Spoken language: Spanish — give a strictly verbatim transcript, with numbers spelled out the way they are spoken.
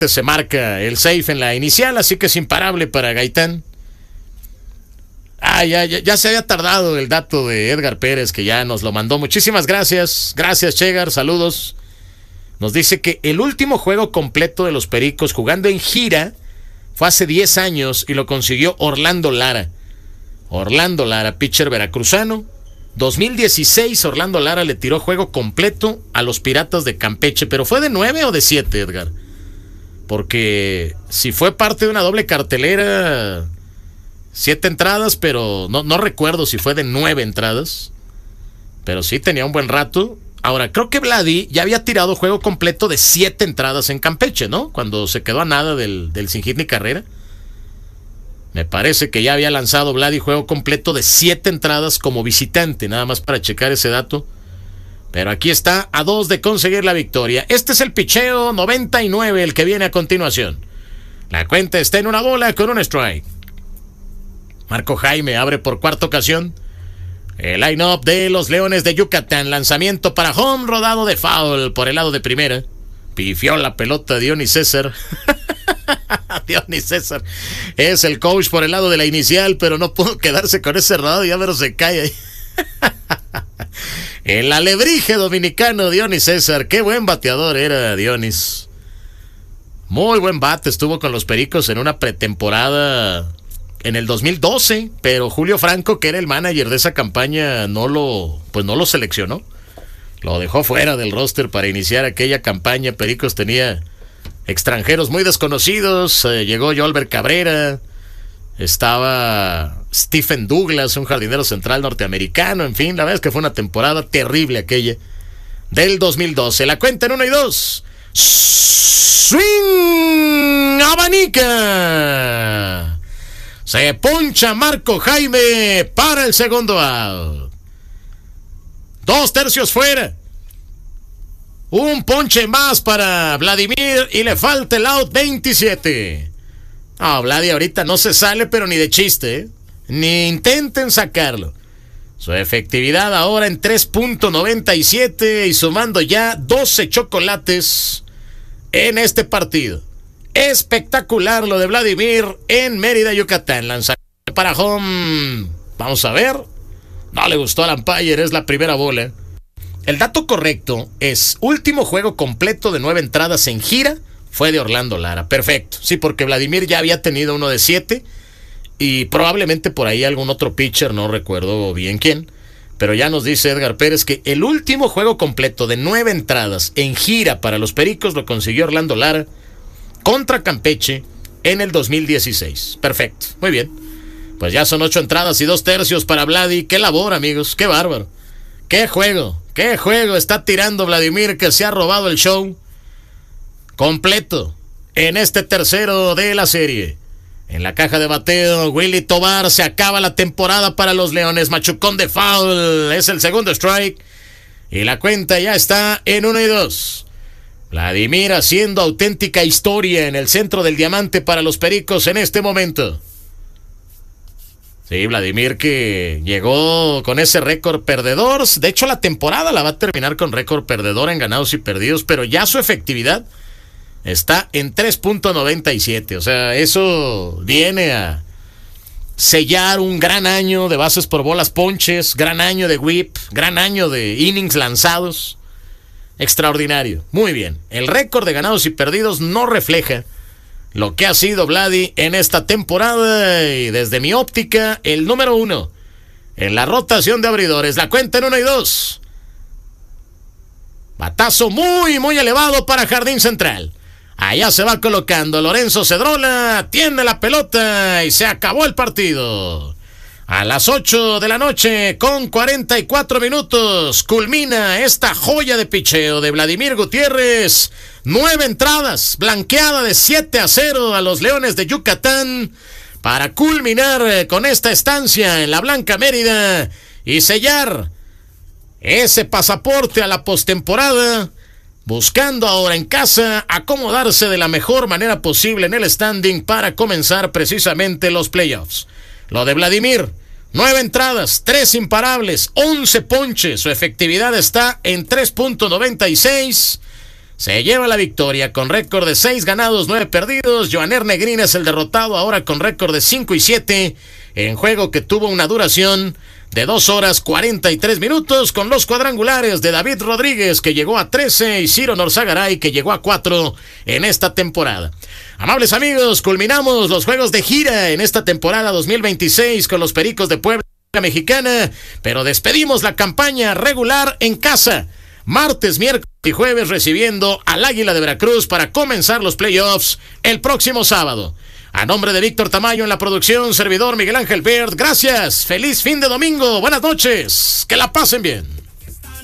se marca el safe en la inicial, así que es imparable para Gaitán. Ah, ya, ya, ya se había tardado el dato de Edgar Pérez, que ya nos lo mandó. Muchísimas gracias. Gracias, Chegar. Saludos. Nos dice que el último juego completo de los Pericos jugando en gira fue hace diez años y lo consiguió Orlando Lara. Orlando Lara, pitcher veracruzano. dos mil dieciséis, Orlando Lara le tiró juego completo a los Piratas de Campeche. ¿Pero fue de nueve o de siete, Edgar? Porque si fue parte de una doble cartelera, siete entradas, pero no, no recuerdo si fue de nueve entradas. Pero sí tenía un buen rato. Ahora, creo que Vladi ya había tirado juego completo de siete entradas en Campeche, ¿no? Cuando se quedó a nada del, del sin hit ni carrera. Me parece que ya había lanzado Vladi juego completo de siete entradas como visitante, nada más para checar ese dato. Pero aquí está, a dos de conseguir la victoria. Este es el picheo noventa y nueve, el que viene a continuación. La cuenta está en una bola con un strike. Marco Jaime abre por cuarta ocasión. El line-up de los Leones de Yucatán. Lanzamiento para home, rodado de foul por el lado de primera. Pifió la pelota Dionis César. Dionis César es el coach por el lado de la inicial, pero no pudo quedarse con ese rodado, ya pero se cae ahí. El alebrije dominicano Dionis César. Qué buen bateador era Dionis. Muy buen bate, estuvo con los Pericos en una pretemporada en el dos mil doce, pero Julio Franco, que era el manager de esa campaña, no lo, pues no lo seleccionó. Lo dejó fuera del roster para iniciar aquella campaña. Pericos tenía extranjeros muy desconocidos. Eh, llegó Yolber Cabrera. Estaba Stephen Douglas, un jardinero central norteamericano. En fin, la verdad es que fue una temporada terrible aquella del dos mil doce. La cuenta en uno y dos. Swing abanica. Se poncha Marco Jaime para el segundo out. Dos tercios fuera. Un ponche más para Vladimir y le falta el out veintisiete. Ah, oh, Vladi ahorita no se sale, pero ni de chiste, ¿eh? Ni intenten sacarlo. Su efectividad ahora en tres punto noventa y siete y sumando ya doce chocolates en este partido. Espectacular lo de Vladimir en Mérida, Yucatán. Lanzamiento para home. Vamos a ver. No le gustó al umpire, es la primera bola. El dato correcto es último juego completo de nueve entradas en gira fue de Orlando Lara. Perfecto. Sí, porque Vladimir ya había tenido uno de siete y probablemente por ahí algún otro pitcher, no recuerdo bien quién. Pero ya nos dice Edgar Pérez que el último juego completo de nueve entradas en gira para los Pericos lo consiguió Orlando Lara contra Campeche en el dos mil dieciséis. Perfecto. Muy bien. Pues ya son ocho entradas y dos tercios para Vladi. Qué labor, amigos. Qué bárbaro. Qué juego. Qué juego está tirando Vladimir, que se ha robado el show completo en este tercero de la serie. En la caja de bateo, Willy Tovar. Se acaba la temporada para los Leones. Machucón de foul. Es el segundo strike. Y la cuenta ya está en uno y dos. Vladimir haciendo auténtica historia en el centro del diamante para los Pericos en este momento. Sí, Vladimir, que llegó con ese récord perdedor. De hecho, la temporada la va a terminar con récord perdedor en ganados y perdidos, pero ya su efectividad está en tres punto noventa y siete. O sea, eso viene a sellar un gran año de bases por bolas, ponches, gran año de whip, gran año de innings lanzados. Extraordinario. Muy bien. El récord de ganados y perdidos no refleja lo que ha sido Vladi en esta temporada y desde mi óptica, el número uno en la rotación de abridores. La cuenta en uno y dos. Batazo muy, muy elevado para Jardín Central. Allá se va colocando Lorenzo Cedrola, tiene la pelota y se acabó el partido. A las ocho de la noche con cuarenta y cuatro minutos culmina esta joya de picheo de Vladimir Gutiérrez. Nueve entradas, blanqueada de siete a cero a los Leones de Yucatán para culminar con esta estancia en la Blanca Mérida y sellar ese pasaporte a la postemporada, buscando ahora en casa acomodarse de la mejor manera posible en el standing para comenzar precisamente los playoffs. Lo de Vladimir, nueve entradas, tres imparables, once ponches, su efectividad está en tres punto noventa y seis. se lleva la victoria con récord de seis ganados, nueve perdidos. Joaner Negrín es el derrotado ahora con récord de cinco y siete en juego que tuvo una duración de dos horas cuarenta y tres minutos, con los cuadrangulares de David Rodríguez, que llegó a trece, y Ciro Norzagaray, que llegó a cuatro en esta temporada. Amables amigos, culminamos los juegos de gira en esta temporada dos mil veintiséis con los Pericos de Puebla Mexicana, pero despedimos la campaña regular en casa. Martes, miércoles y jueves recibiendo al Águila de Veracruz para comenzar los playoffs el próximo sábado. A nombre de Víctor Tamayo en la producción, servidor Miguel Ángel Baird, gracias, feliz fin de domingo, buenas noches, que la pasen bien.